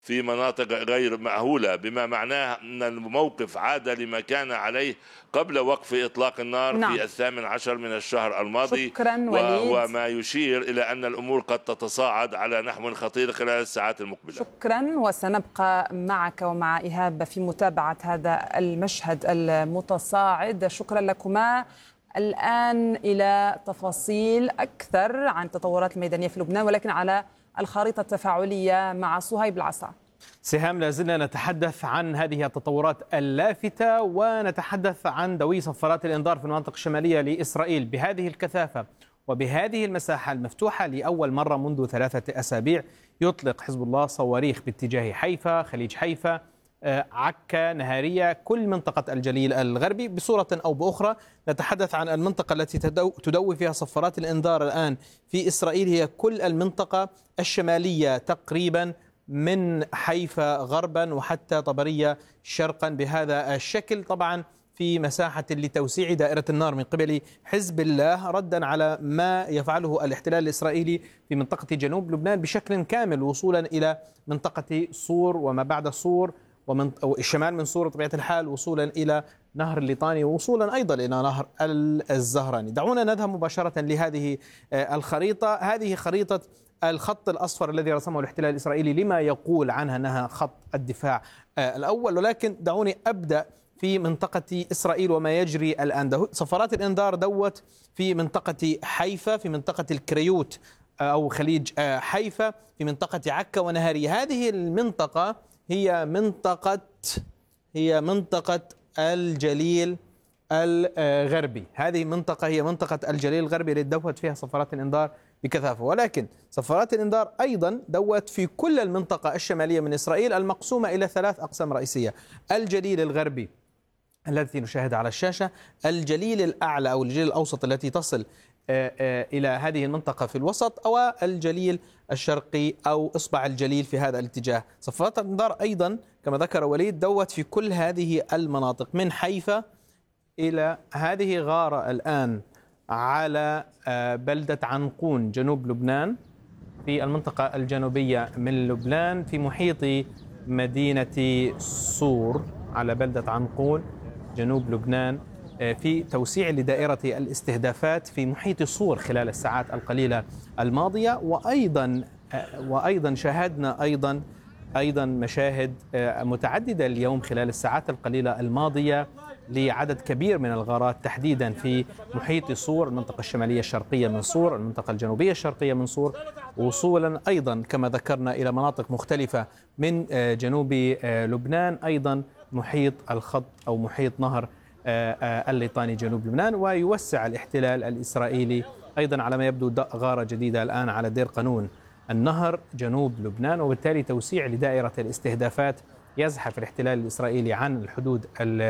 في مناطق غير مأهولة، بما معناه أن الموقف عاد لما كان عليه قبل وقف إطلاق النار نعم. في 18 من الشهر الماضي، شكرا وليد. وهو ما يشير إلى أن الأمور قد تتصاعد على نحو خطير خلال الساعات المقبلة. شكرا، وسنبقى معك ومع إيهاب في متابعة هذا المشهد المتصاعد. شكرا لكما. الآن إلى تفاصيل أكثر عن التطورات الميدانية في لبنان، ولكن على الخريطة التفاعلية مع صهيب العصا. سهام، لازلنا نتحدث عن هذه التطورات اللافتة، ونتحدث عن دوي صفارات الإنذار في المناطق الشمالية لإسرائيل بهذه الكثافة وبهذه المساحة المفتوحة. لأول مرة منذ 3 أسابيع يطلق حزب الله صواريخ باتجاه حيفا، خليج حيفا، عكا، نهارية، كل منطقة الجليل الغربي بصورة أو بأخرى. نتحدث عن المنطقة التي تدوي فيها صفارات الإنذار الآن في إسرائيل، هي كل المنطقة الشمالية تقريبا من حيفا غربا وحتى طبرية شرقا بهذا الشكل، طبعا في مساحة لتوسيع دائرة النار من قبل حزب الله ردا على ما يفعله الاحتلال الإسرائيلي في منطقة جنوب لبنان بشكل كامل، وصولا إلى منطقة صور وما بعد صور ومن الشمال من صور بطبيعة الحال، وصولا إلى نهر الليطاني، ووصولا أيضا إلى نهر الزهراني. دعونا نذهب مباشرة لهذه الخريطة. هذه خريطة الخط الأصفر الذي رسمه الاحتلال الإسرائيلي لما يقول عنها أنها خط الدفاع الأول، ولكن دعوني أبدأ في منطقة إسرائيل وما يجري الآن. صفارات الإنذار دوت في منطقة حيفا، في منطقة الكريوت أو خليج حيفا، في منطقة عكا ونهارية. هذه المنطقة هي منطقة الجليل الغربي. هذه منطقة هي منطقة الجليل الغربي التي دوت فيها صفارات الإنذار بكثافة، ولكن صفارات الإنذار أيضا دوت في كل المنطقة الشمالية من إسرائيل المقسومة إلى 3 أقسام رئيسية: الجليل الغربي التي نشاهد على الشاشة، الجليل الأعلى أو الجليل الأوسط التي تصل إلى هذه المنطقة في الوسط، أو الجليل الشرقي أو إصبع الجليل في هذا الاتجاه. صفارات الإنذار أيضا كما ذكر وليد دوت في كل هذه المناطق من حيفا إلى هذه غارة الآن على بلدة عنقون جنوب لبنان في المنطقة الجنوبية من لبنان، في محيط مدينة صور على بلدة عنقون جنوب لبنان، في توسيع لدائرة الاستهدافات في محيط صور خلال الساعات القليلة الماضية. وأيضا شاهدنا أيضا مشاهد متعددة اليوم خلال الساعات القليلة الماضية لعدد كبير من الغارات تحديدا في محيط صور، المنطقة الشمالية الشرقية من صور، المنطقة الجنوبية الشرقية من صور، وصولا أيضا كما ذكرنا إلى مناطق مختلفة من جنوب لبنان، أيضا محيط الخط أو محيط نهر الليطاني جنوب لبنان. ويوسع الاحتلال الإسرائيلي أيضا على ما يبدو غارة جديدة الآن على دير قانون النهر جنوب لبنان، وبالتالي توسيع لدائرة الاستهدافات. يزحف الاحتلال الإسرائيلي عن الحدود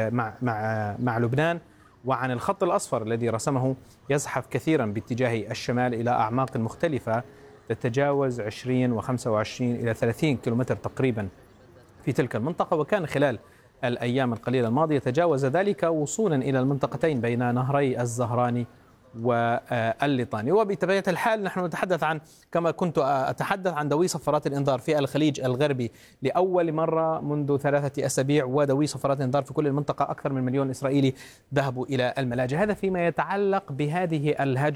مع لبنان وعن الخط الأصفر الذي رسمه، يزحف كثيرا باتجاه الشمال إلى أعماق مختلفة تتجاوز 20 و25 إلى 30 كيلومتر تقريبا في تلك المنطقة. وكان خلال الأيام القليلة الماضية تجاوز ذلك وصولا إلى المنطقتين بين نهري الزهراني والليطاني. وبطبيعة الحال نحن نتحدث عن، كما كنت أتحدث عن دوي صفارات الإنذار في الخليج الغربي لأول مرة منذ 3 أسابيع، ودوي صفارات الإنذار في كل المنطقة. أكثر من 1,000,000 إسرائيلي ذهبوا إلى الملاجئ. هذا فيما يتعلق بهذه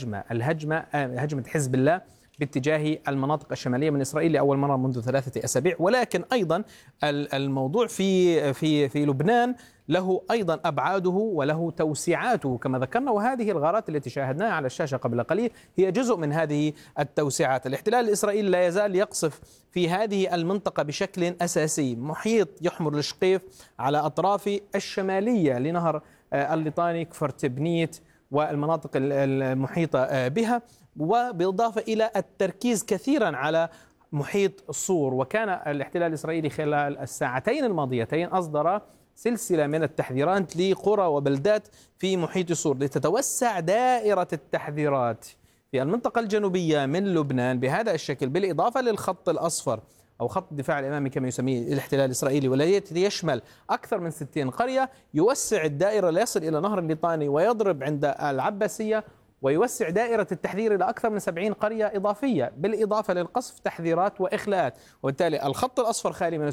هجمة حزب الله باتجاه المناطق الشمالية من إسرائيل لأول مرة منذ 3 أسابيع. ولكن أيضا الموضوع في لبنان له أيضا أبعاده وله توسيعاته كما ذكرنا، وهذه الغارات التي شاهدناها على الشاشة قبل قليل هي جزء من هذه التوسيعات. الاحتلال الإسرائيلي لا يزال يقصف في هذه المنطقة بشكل أساسي. محيط يحمر الشقيف على أطراف الشمالية لنهر الليطاني، كفر تبنيت والمناطق المحيطة بها، وبالإضافة إلى التركيز كثيرا على محيط صور. وكان الاحتلال الإسرائيلي خلال الساعتين الماضيتين أصدر سلسلة من التحذيرات لقرى وبلدات في محيط صور لتتوسع دائرة التحذيرات في المنطقة الجنوبية من لبنان بهذا الشكل، بالإضافة للخط الأصفر أو خط الدفاع الأمامي كما يسميه الاحتلال الإسرائيلي، والذي يشمل أكثر من 60 قرية. يوسع الدائرة ليصل إلى نهر الليطاني ويضرب عند العباسية، ويوسع دائرة التحذير إلى أكثر من 70 قرية إضافية، بالإضافة للقصف تحذيرات وإخلاءات. وبالتالي الخط الأصفر خالي من